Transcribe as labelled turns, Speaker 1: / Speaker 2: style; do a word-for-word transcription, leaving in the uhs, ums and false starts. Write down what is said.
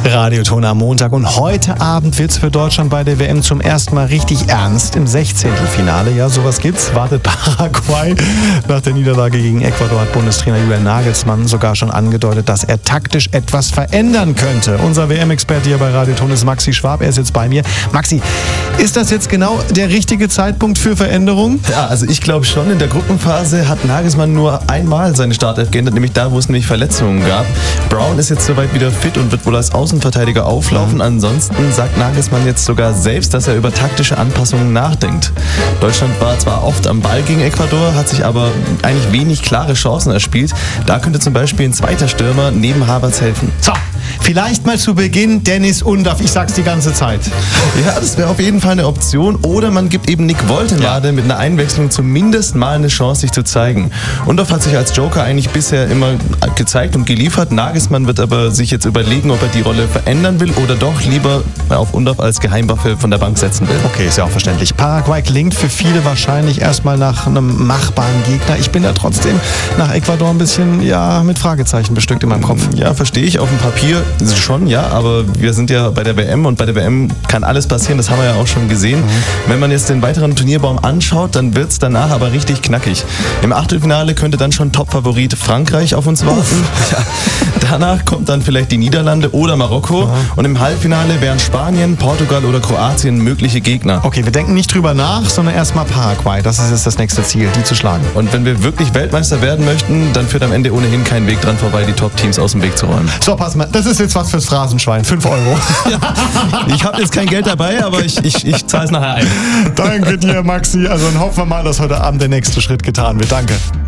Speaker 1: Radioton am Montag und heute Abend wird es für Deutschland bei der W M zum ersten Mal richtig ernst im Sechzehntelfinale. Ja, sowas gibt's. Wartet Paraguay. Nach der Niederlage gegen Ecuador hat Bundestrainer Julian Nagelsmann sogar schon angedeutet, dass er taktisch etwas verändern könnte. Unser W M-Experte hier bei Radioton ist Maxi Schwab. Er ist jetzt bei mir. Maxi, ist das jetzt genau der richtige Zeitpunkt für Veränderungen?
Speaker 2: Ja, also ich glaube schon. In der Gruppenphase hat Nagelsmann nur einmal seine Startelf geändert, nämlich da, wo es nämlich Verletzungen gab. Brown ist jetzt soweit wieder fit und wird wohl als Außenverteidiger auflaufen. Ansonsten sagt Nagelsmann jetzt sogar selbst, dass er über taktische Anpassungen nachdenkt. Deutschland war zwar oft am Ball gegen Ecuador, hat sich aber eigentlich wenig klare Chancen erspielt. Da könnte zum Beispiel ein zweiter Stürmer neben Havertz helfen.
Speaker 1: So, vielleicht mal zu Beginn Dennis Undaff. Ich sag's die ganze Zeit.
Speaker 2: Ja, das wäre auf jeden Fall eine Option. Oder man gibt eben Nick Woltemade ja. mit einer Einwechslung zumindest mal eine Chance, sich zu zeigen. Undaff hat sich als Joker eigentlich bisher immer gezeigt und geliefert. Nagelsmann wird aber sich jetzt überlegen, ob er die Rolle verändern will oder doch lieber auf Undaff als Geheimwaffe von der Bank setzen will.
Speaker 1: Okay, ist ja auch verständlich. Paraguay klingt für viele wahrscheinlich erstmal nach einem machbaren Gegner. Ich bin da trotzdem nach Ecuador ein bisschen ja, mit Fragezeichen bestückt in meinem Kopf.
Speaker 2: Ja, verstehe ich. Auf dem Papier schon, ja, aber wir sind ja bei der W M und bei der W M kann alles passieren, das haben wir ja auch schon gesehen. Mhm. Wenn man jetzt den weiteren Turnierbaum anschaut, dann wird es danach aber richtig knackig. Im Achtelfinale könnte dann schon Topfavorit Frankreich auf uns warten. Ja. Danach kommt dann vielleicht die Niederlande oder Marokko. Mhm. Und im Halbfinale wären Spanien, Portugal oder Kroatien mögliche Gegner.
Speaker 1: Okay, wir denken nicht drüber nach, sondern erstmal Paraguay. Das ist jetzt das nächste Ziel, die zu schlagen.
Speaker 2: Und wenn wir wirklich Weltmeister werden möchten, dann führt am Ende ohnehin kein Weg dran vorbei, die Top-Teams aus dem Weg zu räumen.
Speaker 1: So, pass mal, das ist jetzt was fürs Phrasenschwein. fünf Euro.
Speaker 2: Ja, ich habe jetzt kein Geld dabei, aber ich, ich, ich zahle es nachher ein.
Speaker 1: Danke dir, Maxi. Also dann hoffen wir mal, dass heute Abend der nächste Schritt getan wird. Danke.